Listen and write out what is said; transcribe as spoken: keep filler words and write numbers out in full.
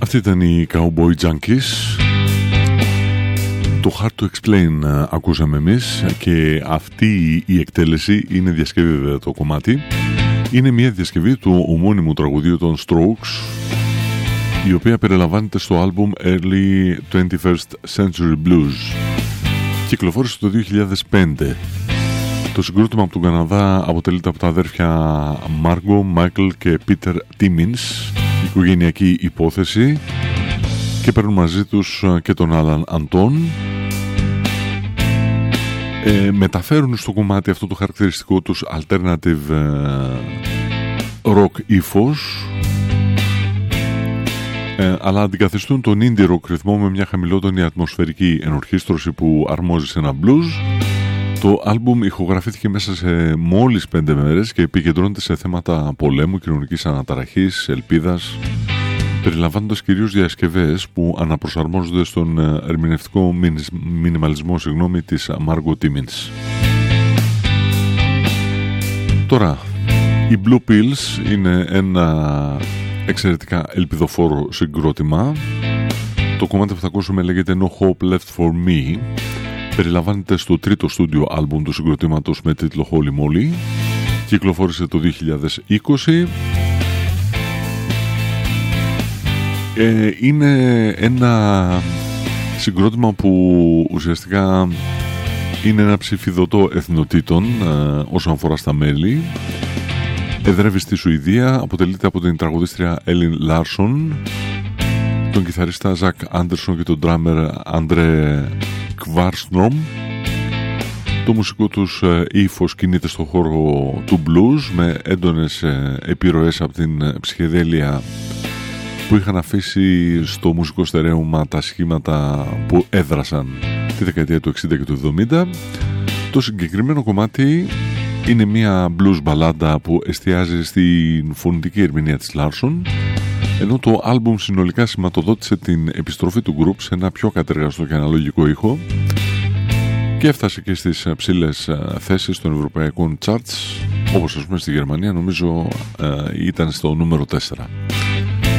Αυτή ήταν η Cowboy Junkies. Το Hard to Explain ακούσαμε εμείς και αυτή η εκτέλεση είναι διασκευή βέβαια το κομμάτι. Είναι μια διασκευή του ομώνυμου τραγουδίου των Strokes, η οποία περιλαμβάνεται στο άλμπουμ Early twenty-first Century Blues. Κυκλοφόρησε το δύο χιλιάδες πέντε. Το συγκρότημα από τον Καναδά αποτελείται από τα αδέρφια Margo, Michael και Peter Timmins, οικογενειακή υπόθεση, και παίρνουν μαζί τους και τον Alan Anton. Ε, μεταφέρουν στο κομμάτι αυτό το χαρακτηριστικό τους alternative ε, rock ύφος, ε, αλλά αντικαθιστούν τον indie rock ρυθμό με μια χαμηλότονη ατμοσφαιρική ενορχήστρωση που αρμόζει σε ένα blues. Το άλμπουμ ηχογραφήθηκε μέσα σε μόλις πέντε μέρες και επικεντρώνεται σε θέματα πολέμου, κοινωνικής αναταραχής, ελπίδας, περιλαμβάνοντας κυρίως διασκευές που αναπροσαρμόζονται στον ερμηνευτικό μινιμαλισμό συγγνώμη, της Margo Timmins. Τώρα, οι Blue Pills είναι ένα εξαιρετικά ελπιδοφόρο συγκρότημα. Το κομμάτι που θα ακούσουμε λέγεται No Hope Left For Me. Περιλαμβάνεται στο τρίτο στούντιο άλμπουμ του συγκροτήματος με τίτλο Holy Moly. Κυκλοφόρησε το δύο χιλιάδες είκοσι. Ε, είναι ένα συγκρότημα που ουσιαστικά είναι ένα ψηφιδωτό εθνοτήτων ε, όσον αφορά στα μέλη. Εδρεύει στη Σουηδία, αποτελείται από την τραγουδίστρια Elin Larsson, τον κιθαρίστα Ζακ Άντερσον και τον ντράμερ Άντρε Κβάρστρομ. Το μουσικό τους ύφος κινείται στον χώρο του blues με έντονες επιρροές από την ψυχεδέλεια που είχαν αφήσει στο μουσικό στερέωμα τα σχήματα που έδρασαν τη δεκαετία του εξήντα και του εβδομήντα. Το συγκεκριμένο κομμάτι είναι μια blues μπαλάντα που εστιάζει στην φωνητική ερμηνεία της Λάρσον, ενώ το άλμπουμ συνολικά σηματοδότησε την επιστροφή του group σε ένα πιο κατεργαστό και αναλογικό ήχο και έφτασε και στις ψηλές θέσεις των ευρωπαϊκών charts, όπως ας πούμε στη Γερμανία νομίζω ήταν στο νούμερο τέσσερα.